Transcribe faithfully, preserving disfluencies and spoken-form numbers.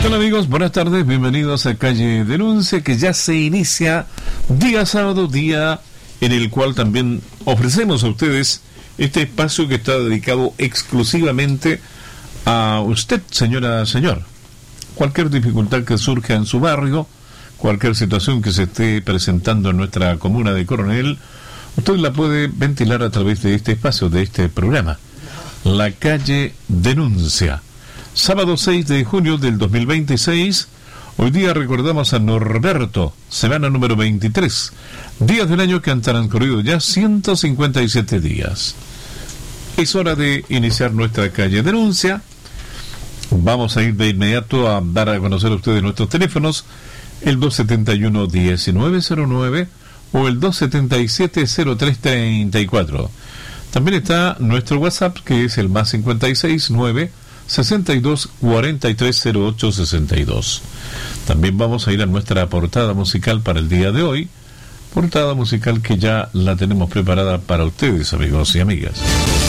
Hola amigos, buenas tardes, bienvenidos a Calle Denuncia, que ya se inicia día sábado, día en el cual también ofrecemos a ustedes este espacio que está dedicado exclusivamente a usted, señora, señor. Cualquier dificultad que surja en su barrio, cualquier situación que se esté presentando en nuestra comuna de Coronel, usted la puede ventilar a través de este espacio, de este programa, La Calle Denuncia. Sábado seis de junio del dos mil veintiséis, hoy día recordamos a Norberto, semana número veintitrés, días del año que han transcurrido ya ciento cincuenta y siete días. Es hora de iniciar nuestra Calle Denuncia. Vamos a ir de inmediato a dar a conocer a ustedes nuestros teléfonos, el dos setenta y uno, diecinueve cero nueve o el dos setenta y siete, cero tres treinta y cuatro. También está nuestro WhatsApp, que es el más cincuenta y seis, nueve sesenta y dos, cuarenta y tres, cero ocho, sesenta y dos. También vamos a ir a nuestra portada musical para el día de hoy, portada musical que ya la tenemos preparada para ustedes, amigos y amigas.